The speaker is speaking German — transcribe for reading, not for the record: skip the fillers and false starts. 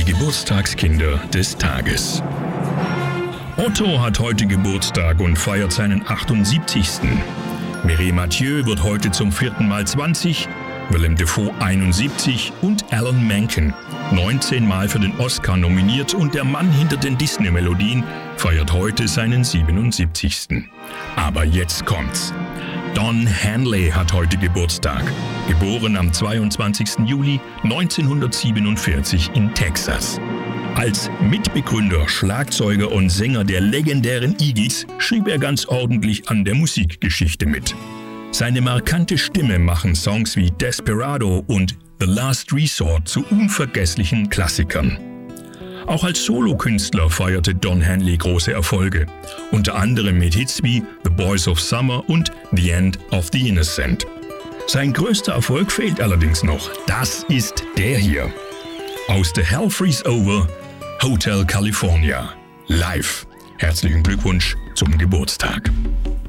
Geburtstagskinder des Tages. Otto hat heute Geburtstag und feiert seinen 78. Mireille Mathieu wird heute zum 4. Mal 20, Willem Dafoe 71 und Alan Menken, 19 Mal für den Oscar nominiert und der Mann hinter den Disney-Melodien, feiert heute seinen 77. Aber jetzt kommt's. Don Henley hat heute Geburtstag, geboren am 22. Juli 1947 in Texas. Als Mitbegründer, Schlagzeuger und Sänger der legendären Eagles schrieb er ganz ordentlich an der Musikgeschichte mit. Seine markante Stimme machen Songs wie Desperado und The Last Resort zu unvergesslichen Klassikern. Auch als Solokünstler feierte Don Henley große Erfolge, unter anderem mit Hits wie The Boys of Summer und The End of the Innocent. Sein größter Erfolg fehlt allerdings noch. Das ist der hier. Aus The Hell Freeze Over, Hotel California, live. Herzlichen Glückwunsch zum Geburtstag.